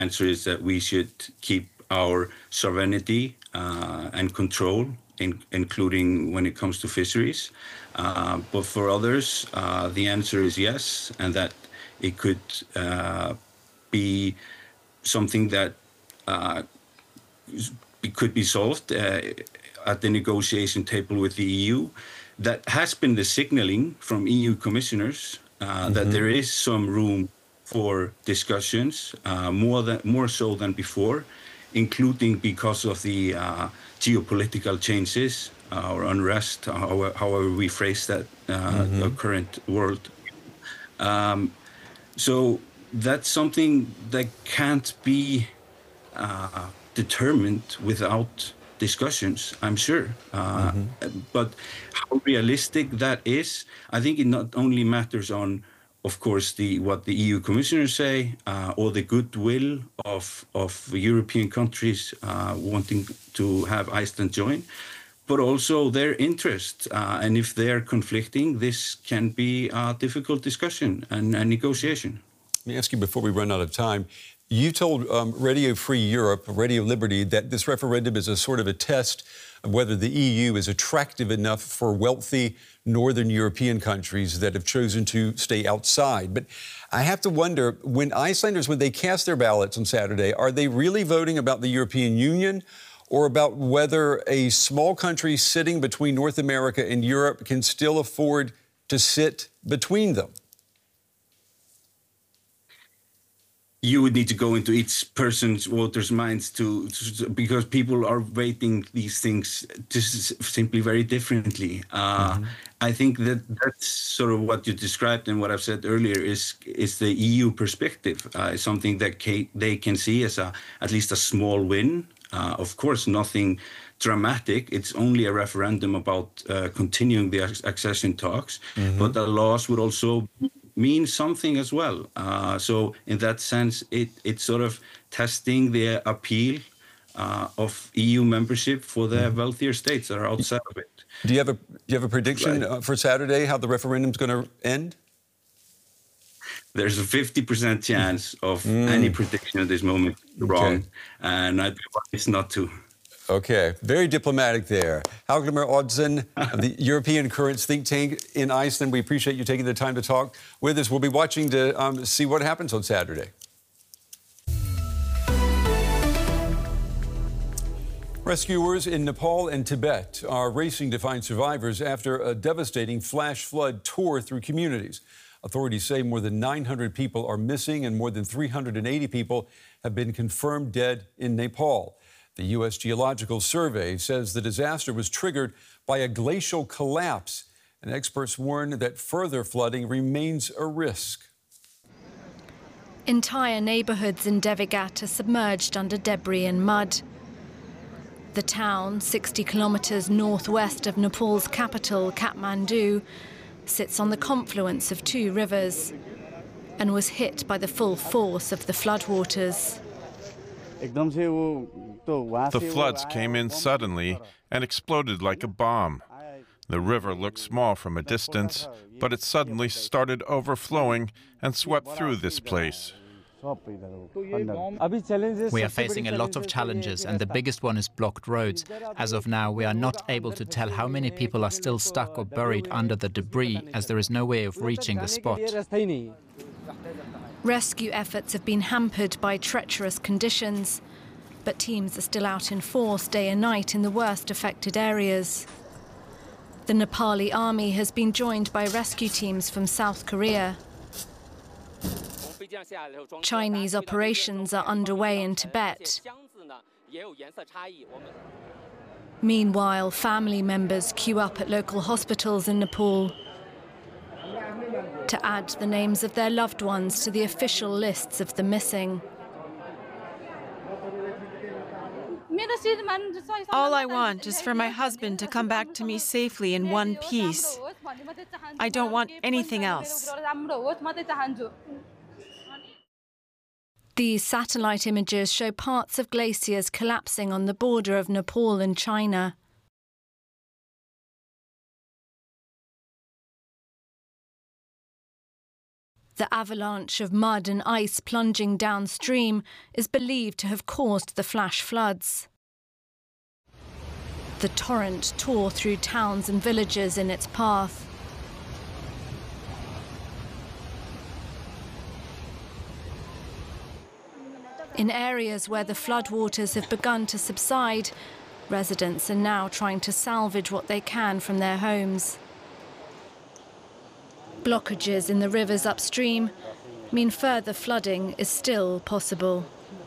answer is that we should keep our sovereignty and control, including when it comes to fisheries. But for others, the answer is yes, and that it could be something that it could be solved at the negotiation table with the EU. That has been the signaling from EU commissioners that there is some room for discussions, more so than before, including because of the geopolitical changes or unrest, however we phrase that, the current world. So that's something that can't be determined without discussions, I'm sure. But how realistic that is, I think it not only matters on, of course, what the EU commissioners say, or the goodwill of European countries wanting to have Iceland join, but also their interest. And if they're conflicting, this can be a difficult discussion and negotiation. Let me ask you before we run out of time. You told Radio Free Europe, Radio Liberty, that this referendum is a sort of a test of whether the EU is attractive enough for wealthy Northern European countries that have chosen to stay outside. But I have to wonder, when Icelanders, when they cast their ballots on Saturday, are they really voting about the European Union or about whether a small country sitting between North America and Europe can still afford to sit between them? You would need to go into each person's voters' minds because people are weighting these things just simply very differently. I think that's sort of what you described and what I've said earlier is the EU perspective, something that they can see as at least a small win. Of course, nothing dramatic. It's only a referendum about continuing the accession talks, but the laws would also means something as well. So in that sense, it's sort of testing the appeal of EU membership for the wealthier states that are outside of it. Do you have a prediction for Saturday how the referendum's going to end? There's a 50% chance of any prediction at this moment wrong, and I promise not to. Okay, very diplomatic there. Hallgrímur Oddsson of the European Currents think tank in Iceland. We appreciate you taking the time to talk with us. We'll be watching to see what happens on Saturday. Rescuers in Nepal and Tibet are racing to find survivors after a devastating flash flood tore through communities. Authorities say more than 900 people are missing and more than 380 people have been confirmed dead in Nepal. The U.S. Geological Survey says the disaster was triggered by a glacial collapse, and experts warn that further flooding remains a risk. Entire neighborhoods in Devigat are submerged under debris and mud. The town, 60 kilometers northwest of Nepal's capital, Kathmandu, sits on the confluence of two rivers and was hit by the full force of the floodwaters. The floods came in suddenly and exploded like a bomb. The river looked small from a distance, but it suddenly started overflowing and swept through this place. We are facing a lot of challenges, and the biggest one is blocked roads. As of now, we are not able to tell how many people are still stuck or buried under the debris, as there is no way of reaching the spot. Rescue efforts have been hampered by treacherous conditions, but teams are still out in force day and night in the worst affected areas. The Nepali army has been joined by rescue teams from South Korea. Chinese operations are underway in Tibet. Meanwhile, family members queue up at local hospitals in Nepal to add the names of their loved ones to the official lists of the missing. All I want is for my husband to come back to me safely in one piece. I don't want anything else. These satellite images show parts of glaciers collapsing on the border of Nepal and China. The avalanche of mud and ice plunging downstream is believed to have caused the flash floods. The torrent tore through towns and villages in its path. In areas where the floodwaters have begun to subside, residents are now trying to salvage what they can from their homes. Blockages in the rivers upstream mean further flooding is still possible.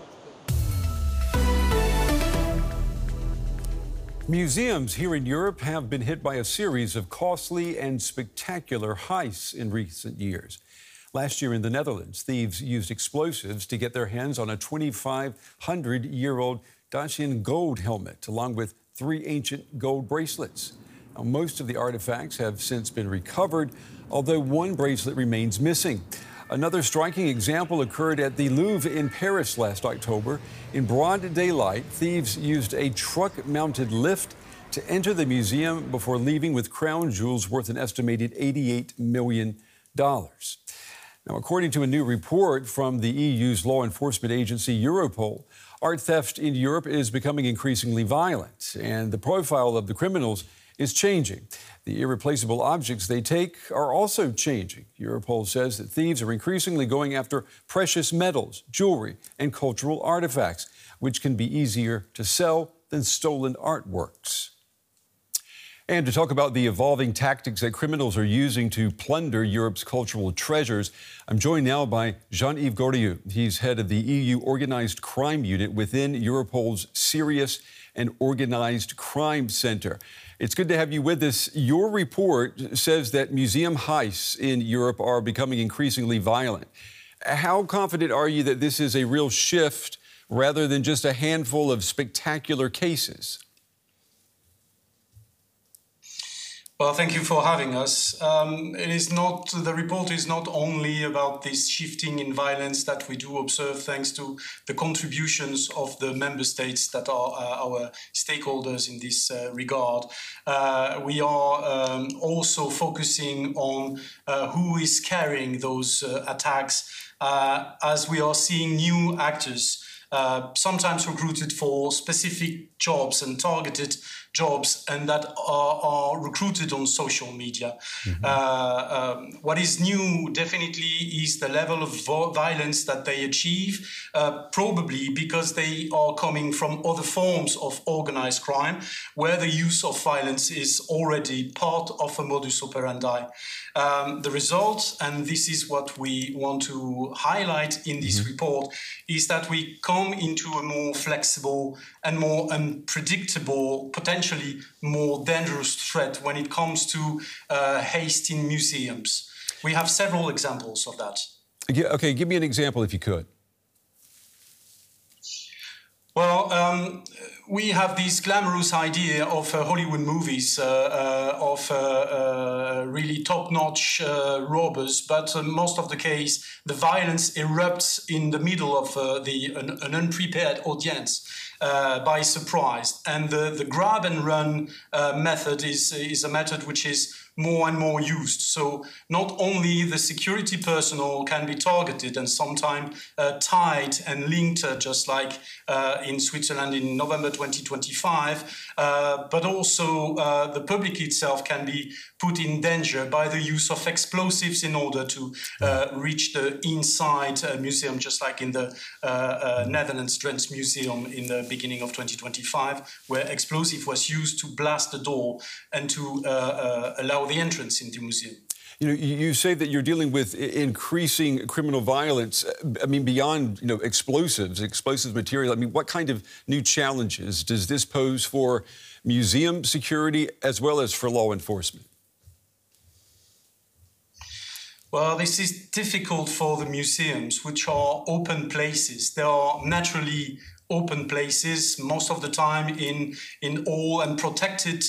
Museums here in Europe have been hit by a series of costly and spectacular heists in recent years. Last year in the Netherlands, thieves used explosives to get their hands on a 2,500-year-old Dacian gold helmet, along with 3 ancient gold bracelets. Now, most of the artifacts have since been recovered, although 1 bracelet remains missing. Another striking example occurred at the Louvre in Paris last October. In broad daylight, thieves used a truck-mounted lift to enter the museum before leaving with crown jewels worth an estimated $88 million. Now, according to a new report from the EU's law enforcement agency Europol, art theft in Europe is becoming increasingly violent, and the profile of the criminals is changing. The irreplaceable objects they take are also changing. Europol says that thieves are increasingly going after precious metals, jewelry, and cultural artifacts, which can be easier to sell than stolen artworks. And to talk about the evolving tactics that criminals are using to plunder Europe's cultural treasures, I'm joined now by Jean-Yves Goriot. He's head of the EU Organized Crime Unit within Europol's Serious and Organized Crime Center. It's good to have you with us. Your report says that museum heists in Europe are becoming increasingly violent. How confident are you that this is a real shift rather than just a handful of spectacular cases? Well, thank you for having us. The report is not only about this shifting in violence that we do observe thanks to the contributions of the member states that are our stakeholders in this regard. We are also focusing on who is carrying those attacks, as we are seeing new actors sometimes recruited for specific jobs and targeted jobs, and that are recruited on social media. Mm-hmm. What is new definitely is the level of violence that they achieve, probably because they are coming from other forms of organized crime, where the use of violence is already part of a modus operandi. The result, and this is what we want to highlight in this report, is that we come into a more flexible and more unpredictable, potentially more dangerous threat when it comes to haste in museums. We have several examples of that. Okay, give me an example if you could. Well, we have this glamorous idea of Hollywood movies, of really top-notch robbers, but most of the case, the violence erupts in the middle of an unprepared audience. By surprise. And the grab and run method is a method which is more and more used. So not only the security personnel can be targeted and sometimes tied and linked, just like in Switzerland in November 2025, but also the public itself can be put in danger by the use of explosives in order to reach the inside museum, just like in the Netherlands Drents Museum in the beginning of 2025, where explosive was used to blast the door and to allow the entrance in the museum. You know, you say that you're dealing with increasing criminal violence. I mean, beyond, explosive material. I mean, what kind of new challenges does this pose for museum security as well as for law enforcement? Well, this is difficult for the museums, which are open places. They are naturally open places, most of the time in all and protected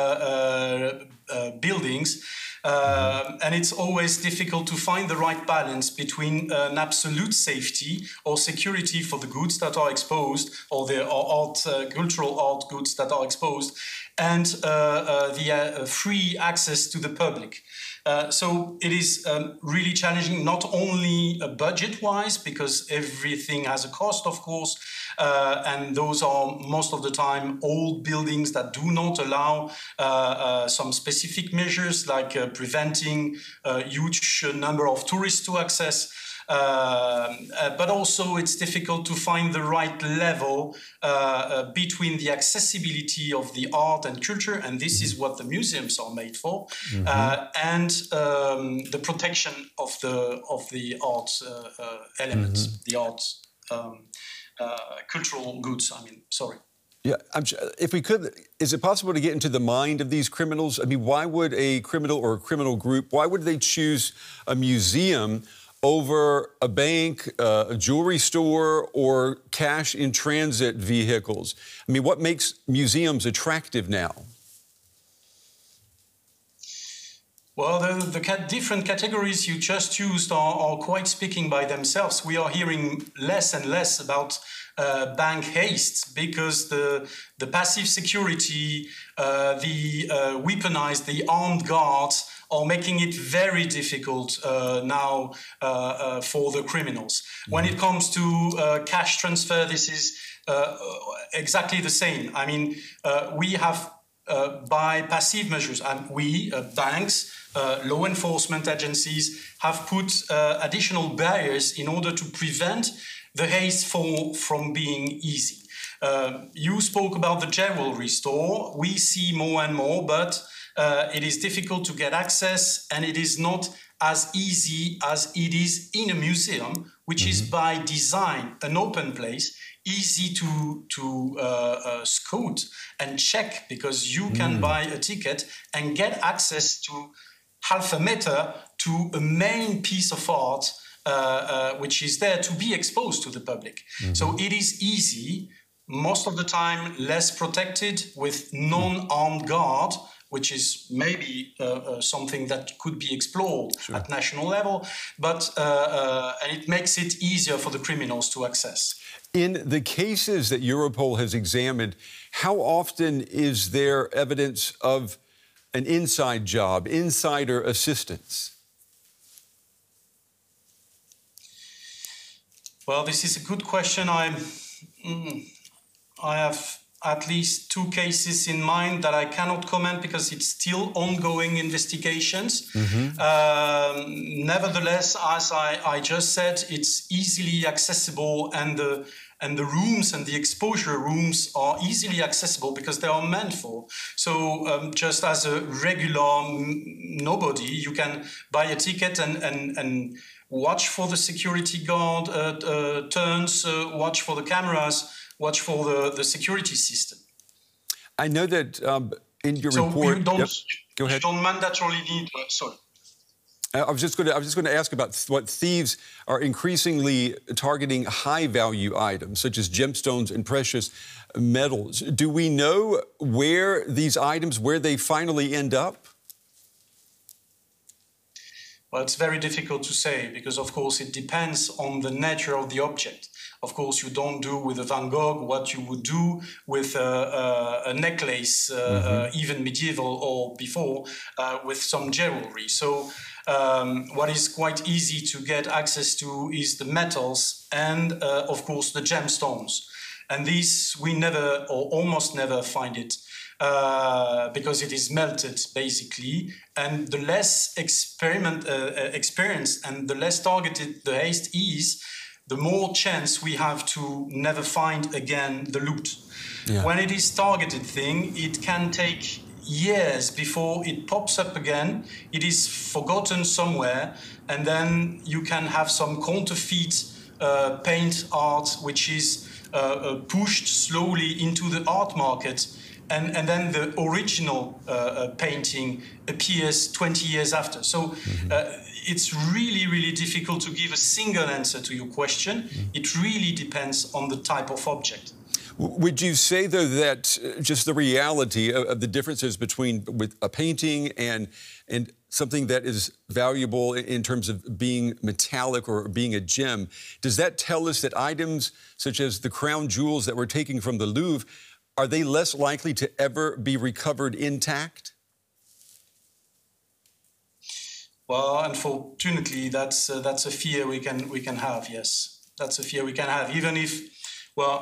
buildings. And it's always difficult to find the right balance between an absolute safety or security for the goods that are exposed, or the cultural art goods that are exposed, and the free access to the public. So it is really challenging, not only budget-wise, because everything has a cost, of course, and those are most of the time old buildings that do not allow some specific measures like preventing a huge number of tourists to access. But also it's difficult to find the right level between the accessibility of the art and culture, and this is what the museums are made for, and the protection of the art elements, the art cultural goods. Yeah, if we could, is it possible to get into the mind of these criminals? I mean, why would a criminal or a criminal group, why would they choose a museum over a bank, a jewelry store, or cash-in-transit vehicles? I mean, what makes museums attractive now? Well, the different categories you just used are quite speaking by themselves. We are hearing less and less about bank heists because the passive security, the weaponized, the armed guards are making it very difficult now for the criminals. When it comes to cash transfer, this is exactly the same. I mean, we have by passive measures, and we, banks, law enforcement agencies, have put additional barriers in order to prevent the heist from being easy. You spoke about the jewelry store. We see more and more, but it is difficult to get access, and it is not as easy as it is in a museum, which is by design an open place, easy to scout and check, because you can buy a ticket and get access to half a meter to a main piece of art which is there to be exposed to the public. So it is easy, most of the time less protected, with non-armed guard, which is maybe something that could be explored at national level, but and it makes it easier for the criminals to access. In the cases that Europol has examined, how often is there evidence of an inside job, insider assistance? Well, this is a good question. I have at least 2 cases in mind that I cannot comment because it's still ongoing investigations. Nevertheless, as I just said, it's easily accessible, and the rooms and the exposure rooms are easily accessible because they are meant for. So just as a regular nobody, you can buy a ticket and watch for the security guard turns, watch for the cameras, watch for the security system. I know that in your report... Go ahead. You don't mandatorily need... sorry. I was just going to ask about what thieves are increasingly targeting high-value items, such as gemstones and precious metals. Do we know where these items, where they finally end up? Well, it's very difficult to say because, of course, it depends on the nature of the object. Of course, you don't do with a Van Gogh what you would do with a necklace, even medieval or before, with some jewelry. So what is quite easy to get access to is the metals and, of course, the gemstones. And these we never or almost never find it because it is melted, basically. And the less experienced and the less targeted the heist is, the more chance we have to never find again the loot. Yeah. When it is targeted thing, it can take years before it pops up again. It is forgotten somewhere, and then you can have some counterfeit paint art, which is pushed slowly into the art market, and then the original painting appears 20 years after. So it's really, really difficult to give a single answer to your question. It really depends on the type of object. Would you say, though, that just the reality of the differences between with a painting and something that is valuable in terms of being metallic or being a gem, does that tell us that items such as the crown jewels that we're taking from the Louvre, are they less likely to ever be recovered intact? Well, unfortunately, that's a fear we can have. Yes, that's a fear we can have. Even if, well,